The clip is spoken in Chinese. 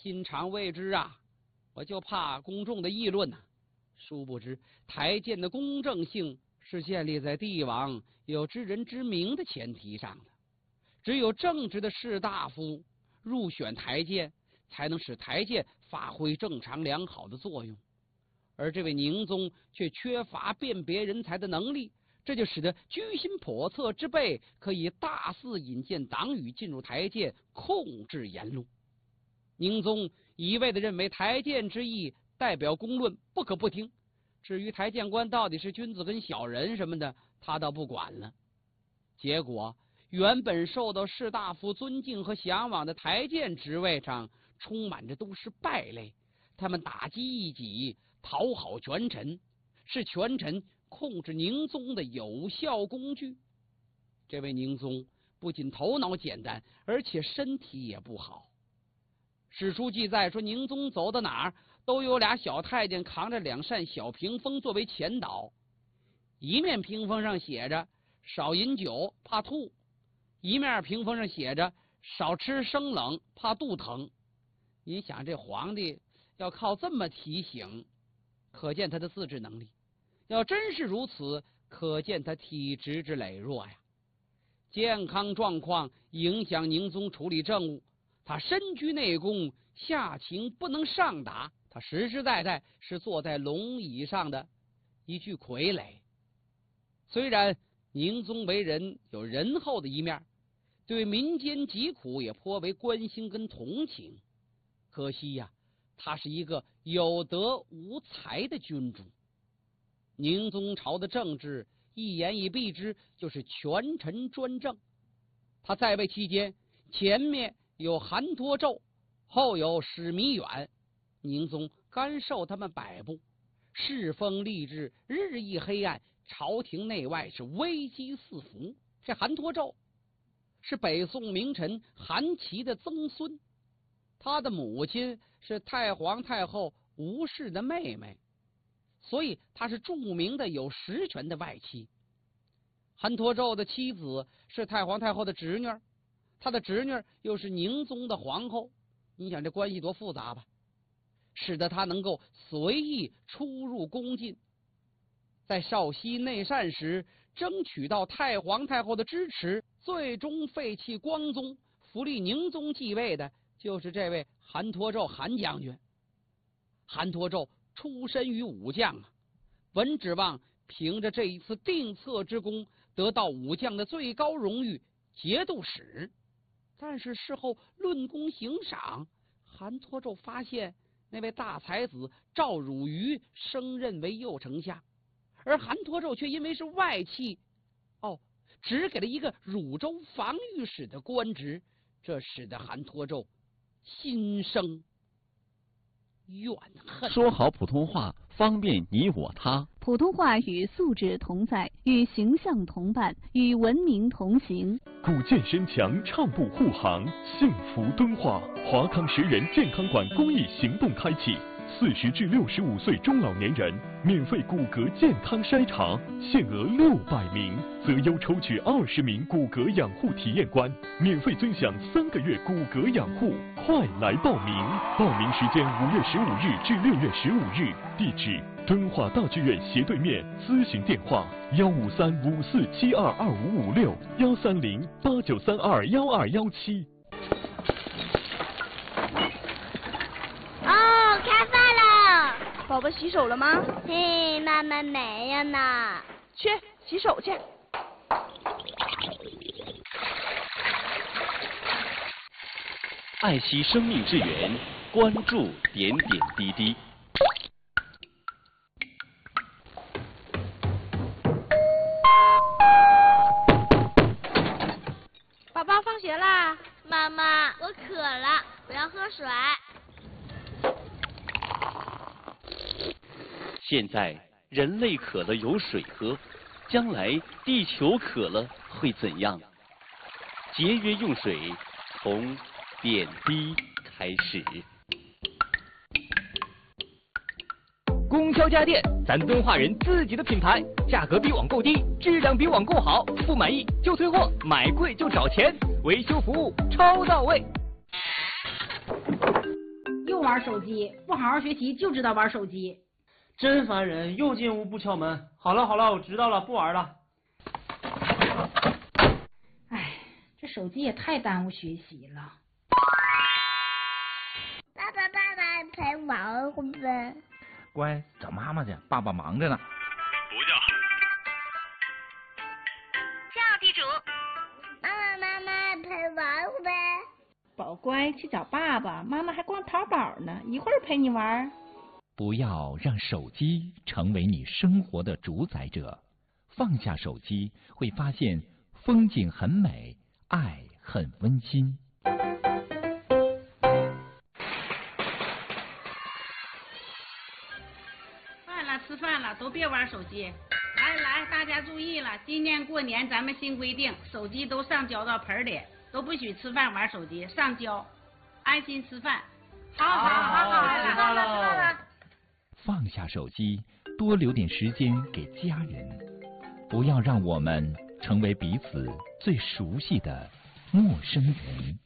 心肠未知啊，我就怕公众的议论呐。殊不知台谏的公正性是建立在帝王有知人之明的前提上的，只有正直的士大夫入选台谏，才能使台谏发挥正常良好的作用。而这位宁宗却缺乏辨别人才的能力，这就使得居心叵测之辈可以大肆引荐党羽进入台谏，控制言路。宁宗一味地认为台谏之意代表公论，不可不听。至于台谏官到底是君子跟小人什么的，他倒不管了。结果原本受到士大夫尊敬和向往的台谏职位上，充满着都是败类，他们打击异己，讨好权臣，是权臣控制宁宗的有效工具。这位宁宗不仅头脑简单，而且身体也不好。史书记载说，宁宗走到哪儿都有俩小太监扛着2扇小屏风作为前导，一面屏风上写着少饮酒怕吐，一面屏风上写着少吃生冷怕肚疼。你想这皇帝要靠这么提醒，可见他的自制能力。要真是如此，可见他体质之羸弱呀。健康状况影响宁宗处理政务，他身居内宫，下情不能上达，他实实在在是坐在龙椅上的一具傀儡。虽然宁宗为人有仁厚的一面，对民间疾苦也颇为关心跟同情，可惜呀，他是一个有德无才的君主。宁宗朝的政治一言以蔽之，就是权臣专政。他在位期间，前面有韩托胄，后有史弥远，宁宗甘受他们摆布，世风吏治日益黑暗，朝廷内外是危机四伏。这韩托胄是北宋名臣韩琦的曾孙，他的母亲是太皇太后吴氏的妹妹，所以他是著名的有实权的外戚。韩托胄的妻子是太皇太后的侄女，他的侄女又是宁宗的皇后，你想这关系多复杂吧，使得他能够随意出入宫禁。在绍熙内战时争取到太皇太后的支持，最终废弃光宗，扶立宁宗继位的就是这位韩托胄韩将军。韩托胄出身于武将啊，本指望凭着这一次定策之功，得到武将的最高荣誉节度使。但是事后论功行赏，韩托胄发现那位大才子赵汝愚升任为右丞相，而韩托胄却因为是外戚，只给了一个汝州防御使的官职，这使得韩托胄心生怨恨。 说好普通话，方便你我他。 普通话与素质同在，与形象同伴，与文明同行。 古建身强，畅步护航，幸福敦化。华康10人健康馆公益行动开启，40至65岁中老年人免费骨骼健康筛查，限额600名，择优抽取20名骨骼养护体验官，免费尊享3个月骨骼养护。快来报名！报名时间5月15日至6月15日，地址敦化大剧院斜对面，咨询电话15354722556，13089321217。 开饭了， 宝宝洗手了吗？ 嘿，妈妈没有呢。 去洗手去。 爱惜生命之源，关注点点滴滴。 宝宝放学啦。 妈妈，我渴了，我要喝水。 现在人类渴了有水喝，将来地球渴了会怎样？节约用水，从点滴开始。 供销家电，咱敦化人自己的品牌，价格比网购低，质量比网购好，不满意就退货，买贵就找钱，维修服务超到位。 玩手机，不好好学习就知道玩手机。 真烦人，又进屋不敲门。好了好了，我知道了，不玩了。 哎，这手机也太耽误学习了。 爸爸陪玩会呗。 乖，找妈妈去，爸爸忙着呢。 不叫。 叫地主。妈妈陪玩会呗。 宝乖，去找爸爸，妈妈还逛淘宝呢，一会儿陪你玩。 不要让手机成为你生活的主宰者，放下手机，会发现风景很美，爱很温馨。 吃饭了，都别玩手机。来，大家注意了，今年过年咱们新规定，手机都上交到盆里，都不许吃饭玩手机，上交，安心吃饭。好， 知道了。 放下手机，多留点时间给家人，不要让我们成为彼此最熟悉的陌生人。